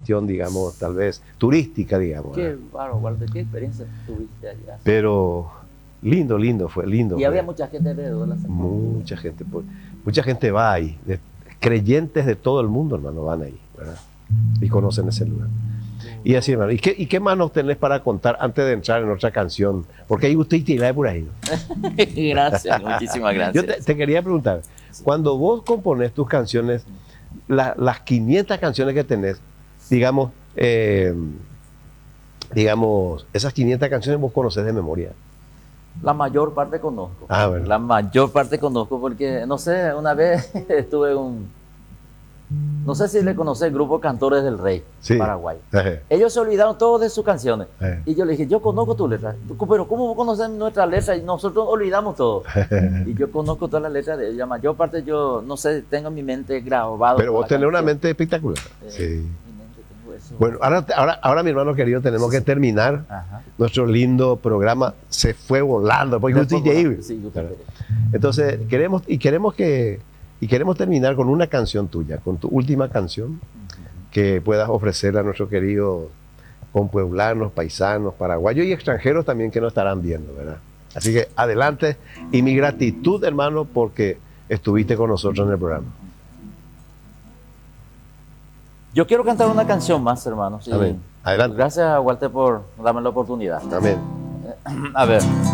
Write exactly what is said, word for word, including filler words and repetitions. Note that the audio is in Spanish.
cuestión, digamos, tal vez turística, digamos. Qué ¿verdad? bárbaro, Walter, qué experiencia tuviste allá. Pero lindo, lindo fue, lindo. Y fue. había mucha gente alrededor de la sepultura. Mucha gente, pues, mucha gente va ahí, de- creyentes de todo el mundo, hermano, van ahí, ¿verdad? Y conocen ese lugar. Y así, hermano, ¿y qué, y qué más nos tenés para contar antes de entrar en otra canción? Porque ahí usted tira por ahí, ¿no? Gracias, muchísimas gracias. Yo te, te quería preguntar, cuando vos componés tus canciones, la- las quinientas canciones que tenés, digamos, eh, digamos, esas quinientas canciones vos conocés de memoria. La mayor parte conozco. Ah, bueno. La mayor parte conozco porque, no sé, una vez estuve en un... No sé si le conoce el grupo Cantores del Rey, Sí. Paraguay. Ejé, Ellos se olvidaron todos de sus canciones. ejé. Y yo le dije, yo conozco tu letra. Pero ¿cómo vos conocés nuestra letra? Y nosotros olvidamos todo. Y yo conozco todas las letras de ellos. La mayor parte yo, no sé, tengo en mi mente grabado. Pero toda vos la tenés una canción. mente espectacular. Eh, Sí. en mi mente tengo eso. Bueno, ahora, ahora, ahora, mi hermano querido, tenemos que terminar Ajá. nuestro lindo programa. Se fue volando, porque Después, usted ya iba. bueno, sí, yo ¿verdad? también. Entonces, queremos, y queremos que, y queremos terminar con una canción tuya, con tu última canción, que puedas ofrecer a nuestros queridos compueblanos, paisanos, paraguayos y extranjeros también que nos estarán viendo, ¿verdad? Así que adelante, y mi gratitud, hermano, porque estuviste con nosotros en el programa. Yo quiero cantar una canción más, hermano. Sí. Amén. Adelante. Gracias, Walter, por darme la oportunidad. Amén. A ver.